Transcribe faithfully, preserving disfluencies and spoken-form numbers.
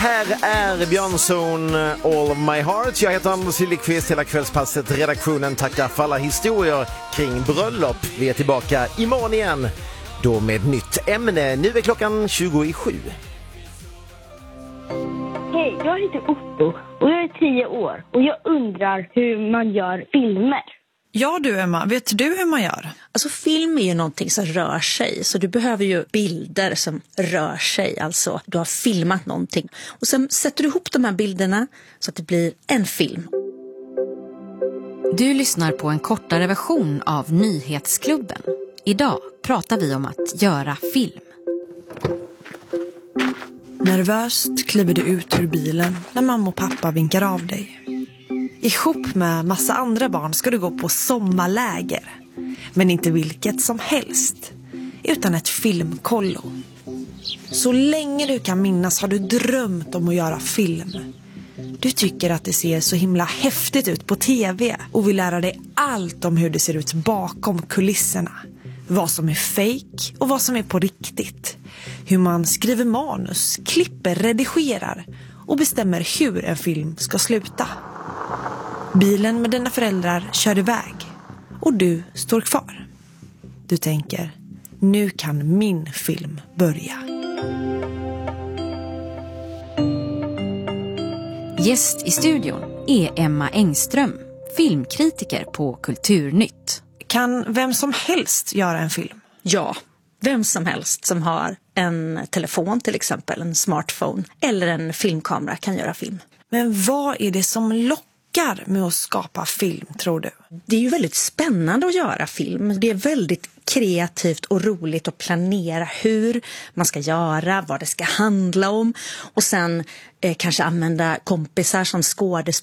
här är Björnson, All of My Heart. Jag heter Anders Hillekvist. Hela kvällspasset, redaktionen tackar för alla historier kring bröllop. Vi är tillbaka imorgon igen, då med nytt ämne. Nu är klockan tjugo i sju. Hej, jag heter Otto och jag är tio år och jag undrar hur man gör filmer. Ja du Emma, vet du hur man gör? Alltså film är ju någonting som rör sig, så du behöver ju bilder som rör sig, alltså du har filmat någonting. Och sen sätter du ihop de här bilderna så att det blir en film. Du lyssnar på en kortare version av Nyhetsklubben. Idag pratar vi om att göra film. Nervöst kliver du ut ur bilen när mamma och pappa vinkar av dig. Ihop med massa andra barn ska du gå på sommarläger. Men inte vilket som helst, utan ett filmkollo. Så länge du kan minnas har du drömt om att göra film. Du tycker att det ser så himla häftigt ut på tv och vill lära dig allt om hur det ser ut bakom kulisserna. Vad som är fake och vad som är på riktigt. Hur man skriver manus, klipper, redigerar och bestämmer hur en film ska sluta. Bilen med dina föräldrar kör iväg och du står kvar. Du tänker, nu kan min film börja. Gäst i studion är Emma Engström, filmkritiker på Kulturnytt. Kan vem som helst göra en film? Ja, vem som helst som har en telefon till exempel, en smartphone eller en filmkamera kan göra film. Men vad är det som lockar med att skapa film, tror du? Det är ju väldigt spännande att göra film. Det är väldigt kreativt och roligt att planera hur man ska göra, vad det ska handla om och sen eh, kanske använda kompisar som skådespelare